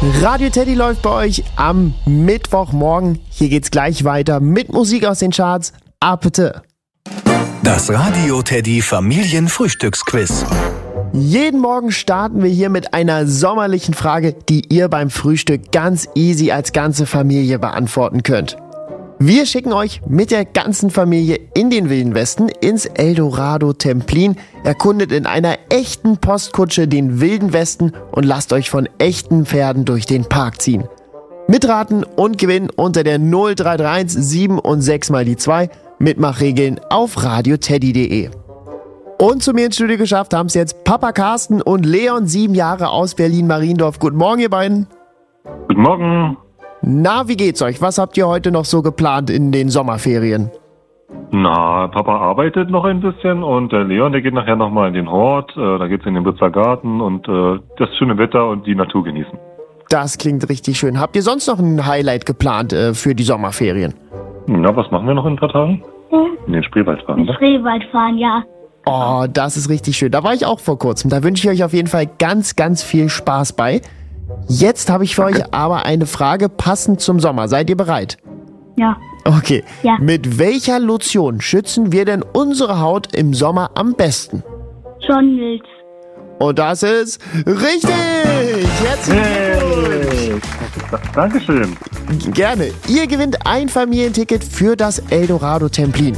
Radio Teddy läuft bei euch am Mittwochmorgen. Hier geht's gleich weiter mit Musik aus den Charts. Apete. Das Radio Teddy Familienfrühstücksquiz. Jeden Morgen starten wir hier mit einer sommerlichen Frage, die ihr beim Frühstück ganz easy als ganze Familie beantworten könnt. Wir schicken euch mit der ganzen Familie in den Wilden Westen ins Eldorado Templin, erkundet in einer echten Postkutsche den Wilden Westen und lasst euch von echten Pferden durch den Park ziehen. Mitraten und gewinnen unter der 0331 7 und 6 mal die 2. Mitmachregeln auf radioteddy.de. Und zu mir ins Studio geschafft haben es jetzt Papa Carsten und Leon, 7 Jahre aus Berlin-Mariendorf. Guten Morgen, ihr beiden. Guten Morgen. Na, wie geht's euch? Was habt ihr heute noch so geplant in den Sommerferien? Na, Papa arbeitet noch ein bisschen und der Leon, der geht nachher nochmal in den Hort. Da geht's in den Bützer Garten und das schöne Wetter und die Natur genießen. Das klingt richtig schön. Habt ihr sonst noch ein Highlight geplant für die Sommerferien? Na, was machen wir noch in ein paar Tagen? In den Spreewald fahren, In ne? Spreewald fahren, ja. Oh, das ist richtig schön. Da war ich auch vor kurzem. Da wünsche ich euch auf jeden Fall ganz, ganz viel Spaß bei. Jetzt habe ich für euch aber eine Frage passend zum Sommer. Seid ihr bereit? Ja. Okay. Ja. Mit welcher Lotion schützen wir denn unsere Haut im Sommer am besten? John Mills. Und das ist richtig! Herzlichen Glückwunsch! Dankeschön. Gerne. Ihr gewinnt ein Familienticket für das Eldorado Templin.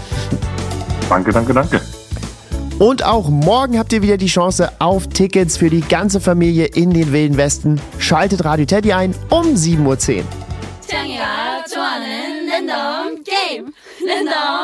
Danke. Und auch morgen habt ihr wieder die Chance auf Tickets für die ganze Familie in den Wilden Westen. Schaltet Radio Teddy ein um 7:10 Uhr. 창이가 좋아하는 랜덤 게임 랜덤